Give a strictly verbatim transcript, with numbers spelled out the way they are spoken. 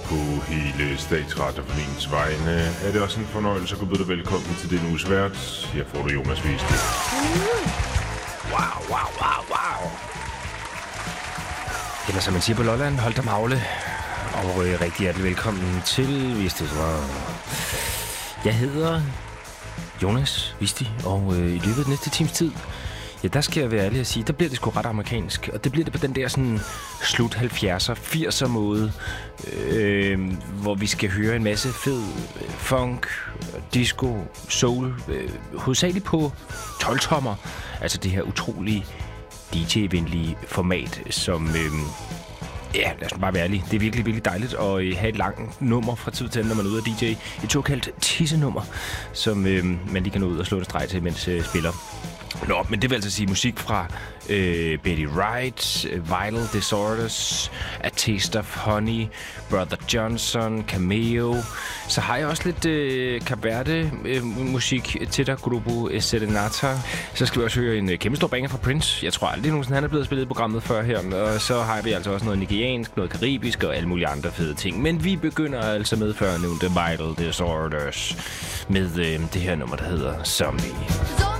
på hele Statsradiofoniens vegne er det også en fornøjelse at kunne byde dig velkommen til din uges vært. Her får du Jonas Viste. Wow, wow, wow, wow. Eller som man siger på Lolland, hold dig magle. Og øh, rigtig hjertelig velkommen til Visti. Jeg hedder Jonas Visti, og øh, i løbet af næste times tid, ja, der skal jeg være ærlig at sige, der bliver det sgu ret amerikansk. Og det bliver det på den der sådan slut halvfjerdser, firser måde, øh, hvor vi skal høre en masse fed øh, funk, disco, soul, øh, hovedsageligt på tolv-tommer. Altså det her utrolige D J-venlige format, som... Øh, Ja, lad os bare være ærlig. Det er virkelig, virkelig dejligt at have et langt nummer fra tid til anden, når man er ude af D J. Et såkaldt tissenummer, som øh, man lige kan nå ud og slå et streg til, mens øh, spiller. Nå, men det vil altså sige musik fra øh, Betty Wright, Vital Disorders, A Taste of Honey, Brother Johnson, Cameo. Så har jeg også lidt øh, Caberte-musik øh, til dig, Grupo Serenata. Så skal vi også høre en øh, kæmpe stor banger fra Prince. Jeg tror aldrig nogensinde, han er blevet spillet i programmet før her. Og så har vi altså også noget nigeriansk, noget karibisk og alle mulige andre fede ting. Men vi begynder altså med før nævnte Vital Disorders med øh, det her nummer, der hedder Zombie.